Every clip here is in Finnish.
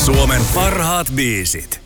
Suomen parhaat biisit.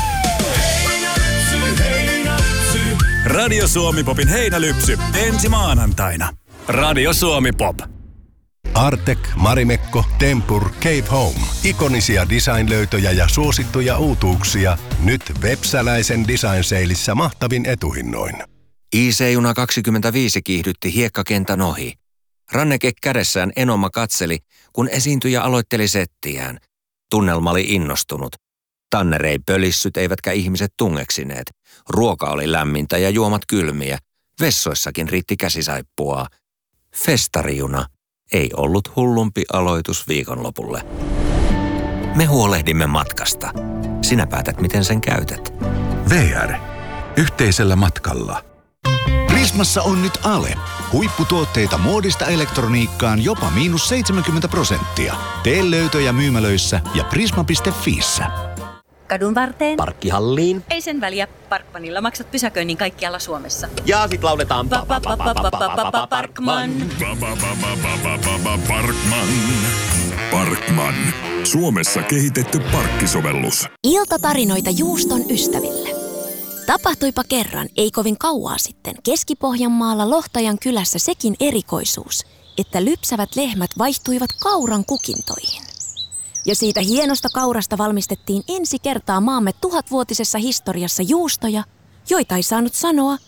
Radio Suomi Popin heinälypsy ensi maanantaina. Radio Suomi Pop. Artek, Marimekko, Tempur, Cape Home. Ikonisia design-löytöjä ja suosittuja uutuuksia. Nyt Vepsäläisen Design Saleissa mahtavin etuhinnoin. IC-juna 25 kiihdytti hiekkakentän ohi. Ranneke kädessään Enoma katseli, kun esiintyjä aloitteli settiään. Tunnelma oli innostunut. Tanner ei pölissyt eivätkä ihmiset tungeksineet. Ruoka oli lämmintä ja juomat kylmiä. Vessoissakin riitti käsisaippua. Festarijuna ei ollut hullumpi aloitus viikonlopulle. Me huolehdimme matkasta. Sinä päätät, miten sen käytät. VR. Yhteisellä matkalla. Prismassa on nyt ale. Huipputuotteita muodista elektroniikkaan jopa -70%. Tee löytöjä myymälöissä ja prisma.fiissä. Kadun varteen. Parkkihalliin. Ei sen väliä. Parkmanilla maksat pysäköinnin kaikkialla Suomessa. Ja sit lauletaan Parkman. Parkman. Parkman. Suomessa kehitetty parkkisovellus. Iltatarinoita juuston ystäville. Tapahtuipa kerran, ei kovin kauaa sitten, Keski-Pohjanmaalla Lohtajan kylässä sekin erikoisuus, että lypsävät lehmät vaihtuivat kauran kukintoihin. Ja siitä hienosta kaurasta valmistettiin ensi kertaa maamme 1000-vuotisessa historiassa juustoja, joita ei saanut sanoa